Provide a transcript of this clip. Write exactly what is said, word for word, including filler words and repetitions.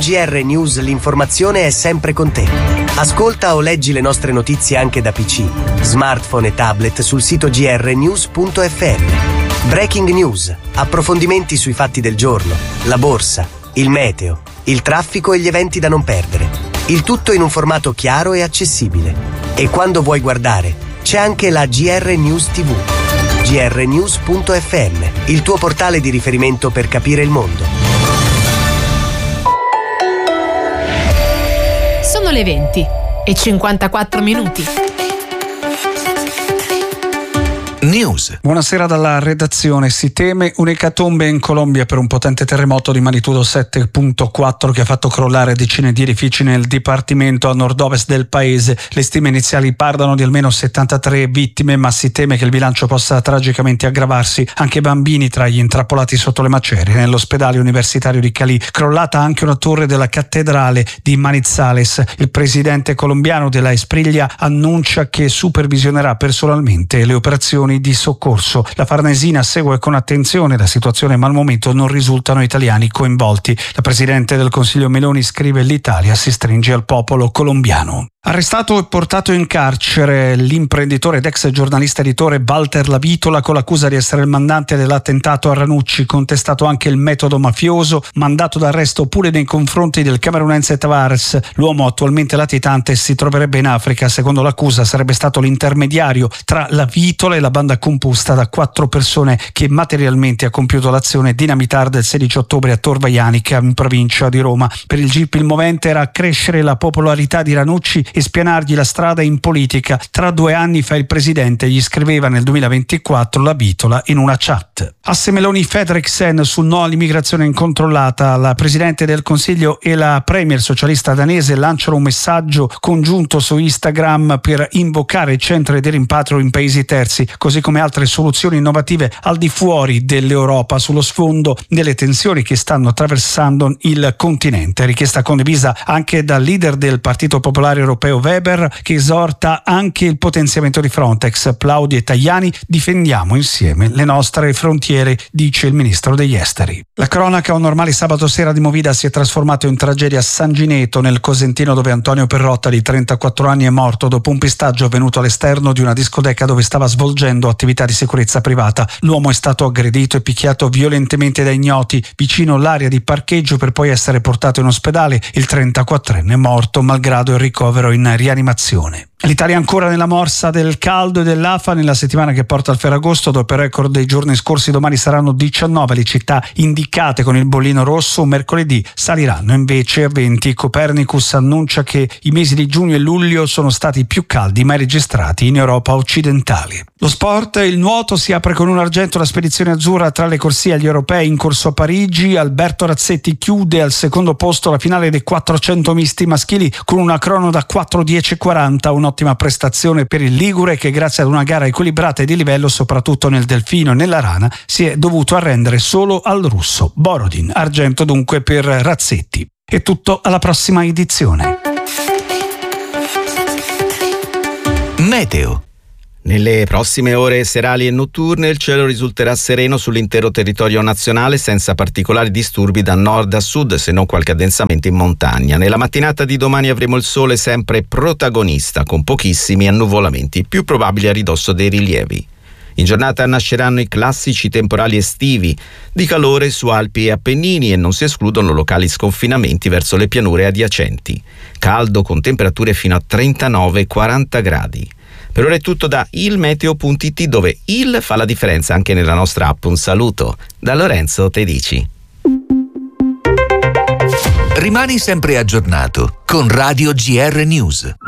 G R News l'informazione è sempre con te. Ascolta o leggi le nostre notizie anche da P C, smartphone e tablet sul sito g r news punto f m. Breaking News, approfondimenti sui fatti del giorno, la borsa, il meteo, il traffico e gli eventi da non perdere. Il tutto in un formato chiaro e accessibile. E quando vuoi guardare, c'è anche la G R News T V. g r news punto f m, il tuo portale di riferimento per capire il mondo. Sono le venti e cinquantaquattro minuti. News. Buonasera dalla redazione. Si teme un'ecatombe in Colombia per un potente terremoto di magnitudo sette virgola quattro che ha fatto crollare decine di edifici nel dipartimento a nord-ovest del paese. Le stime iniziali parlano di almeno settantatré vittime, ma si teme che il bilancio possa tragicamente aggravarsi. Anche bambini tra gli intrappolati sotto le macerie. Nell'ospedale universitario di Cali crollata anche una torre della cattedrale di Manizales. Il presidente colombiano della Esprilia annuncia che supervisionerà personalmente le operazioni di soccorso. La Farnesina segue con attenzione la situazione, ma al momento non risultano italiani coinvolti. La presidente del Consiglio Meloni scrive: l'Italia si stringe al popolo colombiano. Arrestato e portato in carcere l'imprenditore ed ex giornalista editore Walter Lavitola con l'accusa di essere il mandante dell'attentato a Ranucci, contestato anche il metodo mafioso, mandato d'arresto pure nei confronti del camerunense Tavares. L'uomo attualmente latitante si troverebbe in Africa. Secondo l'accusa sarebbe stato l'intermediario tra Lavitola e la banda composta da quattro persone che materialmente ha compiuto l'azione dinamitar del sedici ottobre a Tor Vaianica in provincia di Roma. Per il G I P il movente era crescere la popolarità di Ranucci e spianargli la strada in politica. Tra due anni fa il presidente gli scriveva nel duemilaventiquattro Lavitola in una chat. Asse Meloni Fredriksen sul no all'immigrazione incontrollata. La presidente del Consiglio e la premier socialista danese lanciano un messaggio congiunto su Instagram per invocare centri di rimpatrio in paesi terzi, così come altre soluzioni innovative al di fuori dell'Europa sullo sfondo delle tensioni che stanno attraversando il continente. Richiesta condivisa anche dal leader del Partito Popolare Europeo Weber, che esorta anche il potenziamento di Frontex. Plaudi e Tajani: difendiamo insieme le nostre frontiere, dice il ministro degli esteri. La cronaca: un normale sabato sera di Movida si è trasformato in tragedia a San Gineto, nel Cosentino, dove Antonio Perrotta di trentaquattro anni è morto dopo un pistaggio avvenuto all'esterno di una discoteca dove stava svolgendo attività di sicurezza privata. L'uomo è stato aggredito e picchiato violentemente da ignoti vicino all'area di parcheggio per poi essere portato in ospedale. Il trentaquattrenne è morto malgrado il ricovero in rianimazione. L'Italia ancora nella morsa del caldo e dell'A F A nella settimana che porta al Ferragosto. Dopo il record dei giorni scorsi, domani saranno diciannove le città indicate con il bollino rosso. Mercoledì saliranno invece a venti. Copernicus annuncia che i mesi di giugno e luglio sono stati i più caldi mai registrati in Europa occidentale. Lo sport: il nuoto si apre con un argento la spedizione azzurra tra le corsie agli europei in corso a Parigi. Alberto Razzetti chiude al secondo posto la finale dei quattrocento misti maschili con una crono da quattro dieci quaranta, un'ottima prestazione per il ligure che, grazie ad una gara equilibrata e di livello soprattutto nel delfino e nella rana, si è dovuto arrendere solo al russo Borodin. Argento dunque per Razzetti. È tutto, alla prossima edizione. Meteo. Nelle prossime ore serali e notturne il cielo risulterà sereno sull'intero territorio nazionale, senza particolari disturbi da nord a sud, se non qualche addensamento in montagna. Nella mattinata di domani avremo il sole sempre protagonista, con pochissimi annuvolamenti, più probabili a ridosso dei rilievi. In giornata nasceranno i classici temporali estivi, di calore su Alpi e Appennini, e non si escludono locali sconfinamenti verso le pianure adiacenti. Caldo con temperature fino a trentanove quaranta gradi. Per ora è tutto da ilmeteo punto it, dove il fa la differenza anche nella nostra app. Un saluto da Lorenzo Tedici. Rimani sempre aggiornato con Radio G R News.